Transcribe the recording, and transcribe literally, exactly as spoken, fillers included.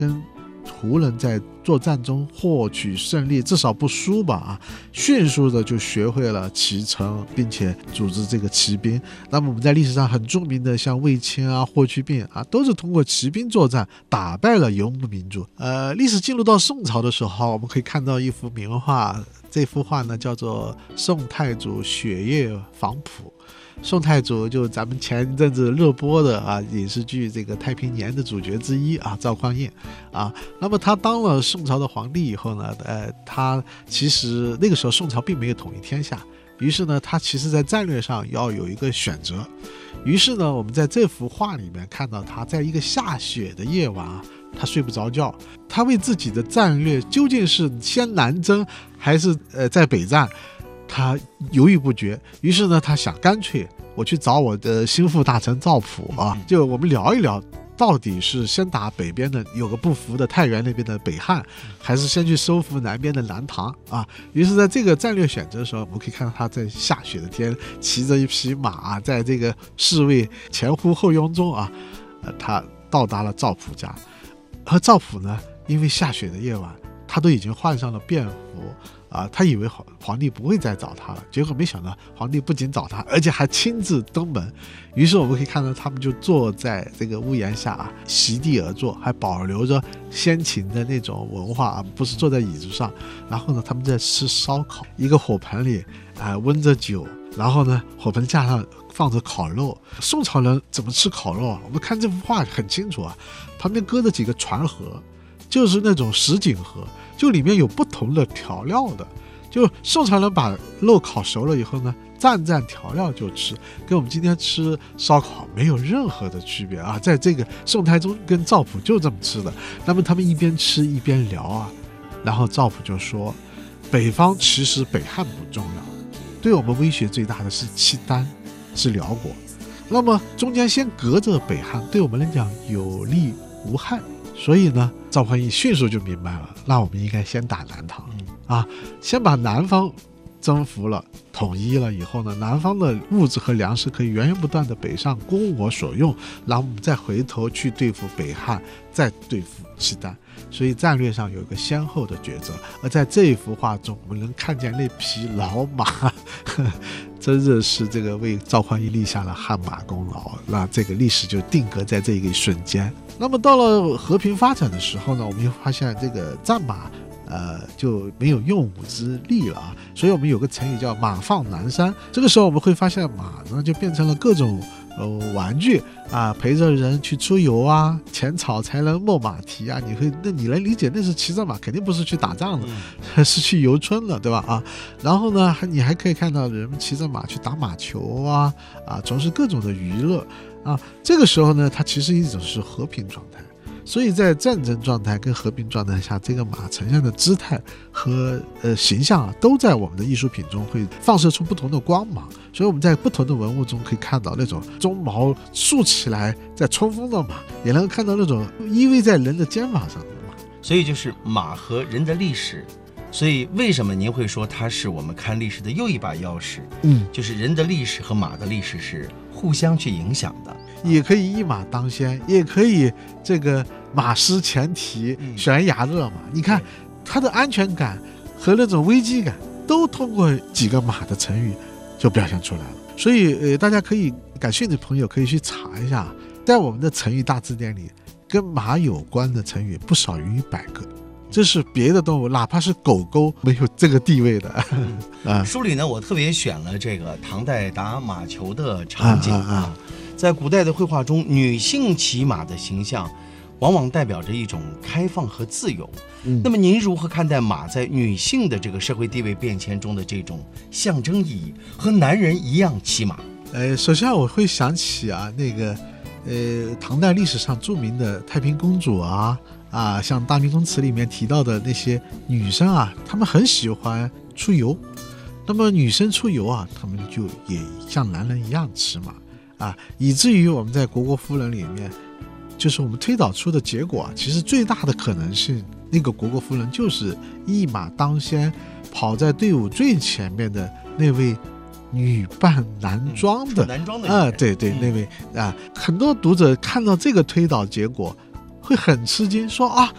跟胡人在作战中获取胜利，至少不输吧啊，迅速的就学会了骑乘，并且组织这个骑兵。那么我们在历史上很著名的像卫青啊、霍去病啊，都是通过骑兵作战打败了游牧民族。呃，历史进入到宋朝的时候，我们可以看到一幅名画，这幅画呢叫做《宋太祖雪夜访谱》。宋太祖就咱们前一阵子热播的啊影视剧这个《太平年》的主角之一啊，赵匡胤啊。那么他当了宋朝的皇帝以后呢，呃，他其实那个时候宋朝并没有统一天下，于是呢，他其实在战略上要有一个选择。于是呢，我们在这幅画里面看到他在一个下雪的夜晚啊，他睡不着觉，他为自己的战略究竟是先南征还是呃在北战，他犹豫不决。于是呢，他想干脆我去找我的心腹大臣赵普啊，就我们聊一聊，到底是先打北边的有个不服的太原那边的北汉，还是先去收复南边的南唐啊？于是在这个战略选择的时候，我们可以看到他在下雪的天骑着一匹马、啊，在这个侍卫前呼后拥中啊，呃，他到达了赵普家。而赵普呢，因为下雪的夜晚，他都已经换上了便服啊，他以为皇帝不会再找他了，结果没想到皇帝不仅找他，而且还亲自登门。于是我们可以看到他们就坐在这个屋檐下啊，席地而坐，还保留着先秦的那种文化啊，不是坐在椅子上。然后呢，他们在吃烧烤，一个火盆里啊、呃、温着酒，然后呢火盆架上放着烤肉。宋朝人怎么吃烤肉啊？我们看这幅画很清楚啊，旁边搁着几个船盒，就是那种什锦盒，就里面有不同的调料的。就宋朝人把肉烤熟了以后呢，蘸蘸调料就吃，跟我们今天吃烧烤没有任何的区别啊！在这个宋太宗跟赵普就这么吃的。那么他们一边吃一边聊啊，然后赵普就说，北方其实北汉不重要，对我们威胁最大的是契丹，是辽国。那么中间先隔着北汉，对我们来讲有利无害。所以呢，赵匡胤迅速就明白了，那我们应该先打南唐啊，先把南方征服了，统一了以后呢，南方的物质和粮食可以源源不断的北上供我所用，然后我们再回头去对付北汉，再对付契丹。所以战略上有一个先后的抉择。而在这一幅画中，我们能看见那匹老马，呵真的是这个为赵匡胤立下了汗马功劳，那这个历史就定格在这一瞬间。那么到了和平发展的时候呢，我们又发现这个战马呃，就没有用武之力了啊，所以我们有个成语叫马放南山。这个时候我们会发现马呢就变成了各种呃玩具啊，陪着人去出游啊，前草才能没马蹄啊，你会那你能理解那是骑着马，肯定不是去打仗的，嗯、是去游春的，对吧啊？然后呢，你还可以看到人们骑着马去打马球啊啊，从事各种的娱乐啊。这个时候呢，它其实一种是和平状态。所以在战争状态跟和平状态下，这个马呈现的姿态和呃形象啊，都在我们的艺术品中会放射出不同的光芒。所以我们在不同的文物中可以看到那种鬃毛竖起来在冲锋的马，也能看到那种依偎在人的肩膀上的马。 所以就是马和人的历史。所以为什么您会说它是我们看历史的又一把钥匙？嗯，就是人的历史和马的历史是互相去影响的。 也可以一马当先，也可以这个马失前蹄，悬崖勒马。你看它的安全感和那种危机感，都通过几个马的成语就表现出来了。所以呃，大家可以感兴趣的朋友可以去查一下，在我们的成语大字典里，跟马有关的成语不少于一百个。这是别的动物，哪怕是狗狗没有这个地位的。 嗯啊、书里呢，我特别选了这个唐代打马球的场景啊。啊啊在古代的绘画中，女性骑马的形象往往代表着一种开放和自由。嗯、那么您如何看待马在女性的这个社会地位变迁中的这种象征意义？和男人一样骑马？ 呃，首先我会想起啊，那个呃，唐代历史上著名的太平公主啊啊，像《大明宫词》里面提到的那些女生啊，她们很喜欢出游。那么女生出游啊，她们就也像男人一样骑马。啊，以至于我们在国国夫人里面，就是我们推导出的结果啊，其实最大的可能性，那个国国夫人就是一马当先，跑在队伍最前面的那位女扮男装的， 嗯、男装的啊，对对，嗯、那位啊，很多读者看到这个推导结果会很吃惊，说啊，